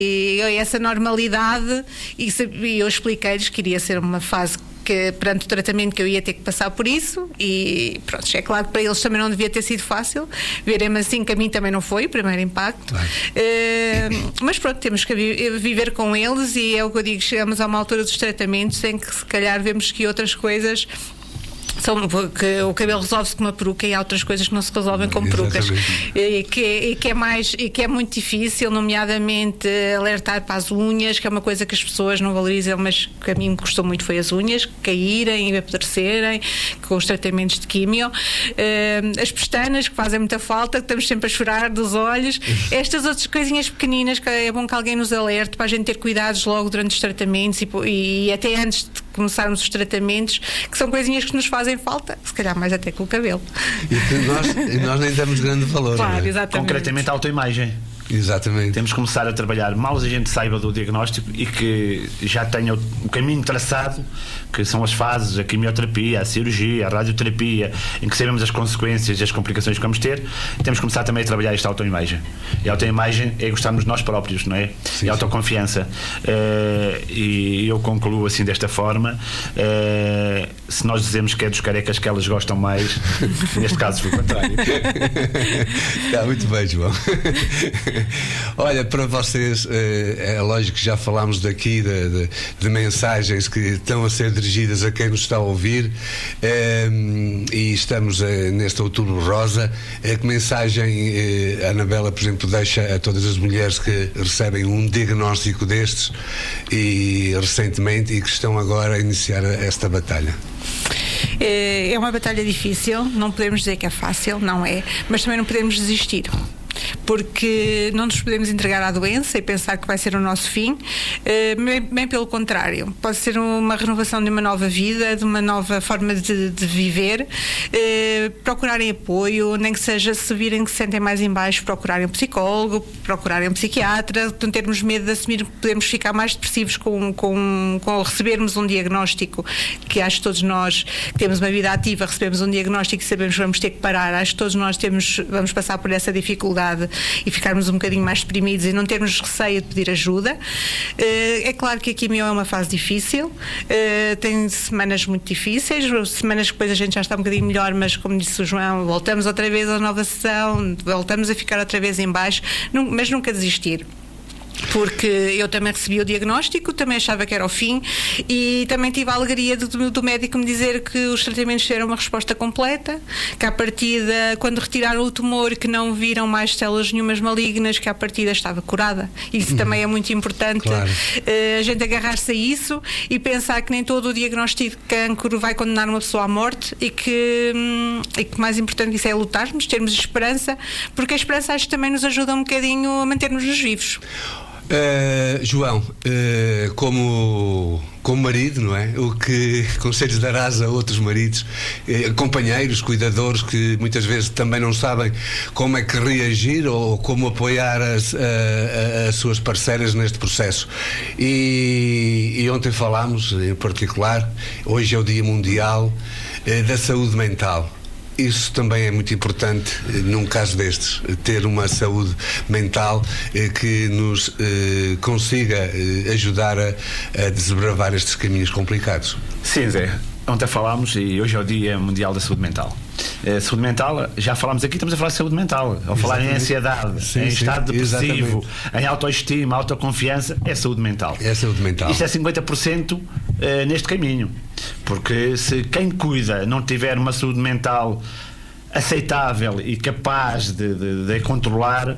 E essa normalidade, e eu expliquei-lhes que iria ser uma fase que, perante o tratamento, que eu ia ter que passar por isso, e pronto, é claro que para eles também não devia ter sido fácil, verem-me assim, que a mim também não foi o primeiro impacto, mas pronto, temos que viver com eles, e é o que eu digo, chegamos a uma altura dos tratamentos em que se calhar vemos que outras coisas que o cabelo resolve-se com uma peruca, e há outras coisas que não se resolvem com perucas, e que é muito difícil, nomeadamente alertar para as unhas, que é uma coisa que as pessoas não valorizam, mas que a mim me custou muito, foi as unhas caírem e apodrecerem com os tratamentos de químio, as pestanas, que fazem muita falta, que estamos sempre a chorar dos olhos, estas outras coisinhas pequeninas que é bom que alguém nos alerte para a gente ter cuidados logo durante os tratamentos, e até antes de começarmos os tratamentos, que são coisinhas que nos fazem falta, se calhar mais até com o cabelo. E nós nem damos grande valor. Claro, exatamente. Concretamente a autoimagem. Exatamente. Temos que começar a trabalhar, mal a gente saiba do diagnóstico e que já tenha o caminho traçado, que são as fases, a quimioterapia, a cirurgia, a radioterapia, em que sabemos as consequências e as complicações que vamos ter. Temos que começar também a trabalhar esta autoimagem. E a autoimagem é gostarmos de nós próprios, não é? Sim, e a autoconfiança. E eu concluo assim desta forma: se nós dizemos que é dos carecas que elas gostam mais, neste caso foi o contrário. Está muito bem, João. Olha, para vocês, é lógico que já falámos daqui de mensagens que estão a ser dirigidas a quem nos está a ouvir, e estamos neste Outubro Rosa. Que mensagem a Anabela, por exemplo, deixa a todas as mulheres que recebem um diagnóstico destes e recentemente, e que estão agora a iniciar esta batalha? É uma batalha difícil, não podemos dizer que é fácil, não é, mas também não podemos desistir, porque não nos podemos entregar à doença e pensar que vai ser o nosso fim, bem pelo contrário, pode ser uma renovação de uma nova vida, de uma nova forma de viver. Procurarem apoio, nem que seja, se virem que se sentem mais em baixo, procurarem um psicólogo, procurarem um psiquiatra, não termos medo de assumir que podemos ficar mais depressivos com recebermos um diagnóstico, que acho que todos nós que temos uma vida ativa, recebemos um diagnóstico e sabemos que vamos ter que parar, acho que todos nós vamos passar por essa dificuldade e ficarmos um bocadinho mais deprimidos e não termos receio de pedir ajuda. É claro que a quimio é uma fase difícil, tem semanas muito difíceis, semanas que depois a gente já está um bocadinho melhor, mas como disse o João, voltamos outra vez à nova sessão, voltamos a ficar outra vez em baixo, mas nunca desistir. Porque eu também recebi o diagnóstico, também achava que era o fim, e também tive a alegria do médico me dizer que os tratamentos eram uma resposta completa, que à partida, quando retiraram o tumor, que não viram mais células nenhumas malignas, que à partida estava curada. Isso também é muito importante, claro. A gente agarrar-se a isso e pensar que nem todo o diagnóstico de cancro vai condenar uma pessoa à morte, e que mais importante isso é lutarmos, termos esperança, porque a esperança acho que também nos ajuda um bocadinho a manter-nos vivos. João, como marido, não é? O que conselhos darás a outros maridos, companheiros, cuidadores, que muitas vezes também não sabem como é que reagir ou como apoiar as suas parceiras neste processo? E ontem falámos, em particular, hoje é o Dia Mundial da Saúde Mental. Isso também é muito importante num caso destes, ter uma saúde mental que nos consiga ajudar a desbravar estes caminhos complicados. Sim, Zé, ontem falámos e hoje é o Dia Mundial da Saúde Mental. Saúde mental, já falámos aqui, estamos a falar de saúde mental. Ao falar em ansiedade, em estado depressivo, em autoestima, autoconfiança, é saúde mental. É saúde mental. Isto é 50% neste caminho. Porque se quem cuida não tiver uma saúde mental aceitável e capaz de controlar,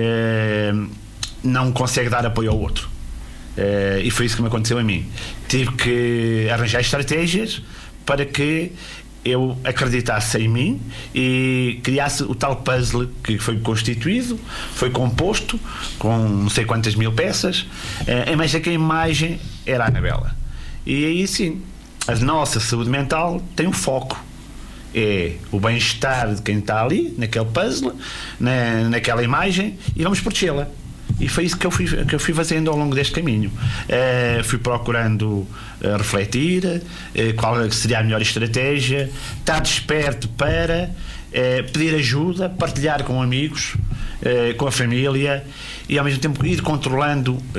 não consegue dar apoio ao outro. E foi isso que me aconteceu a mim. Tive que arranjar estratégias para que eu acreditasse em mim e criasse o tal puzzle que foi constituído, foi composto com não sei quantas mil peças, mas que a imagem era a Anabela. E aí sim, a nossa saúde mental tem um foco, é o bem-estar de quem está ali naquele puzzle, naquela imagem, e vamos protegê-la. E foi isso que eu fui fazendo ao longo deste caminho. Fui procurando refletir qual seria a melhor estratégia, estar desperto para pedir ajuda, partilhar com amigos com a família, e ao mesmo tempo ir controlando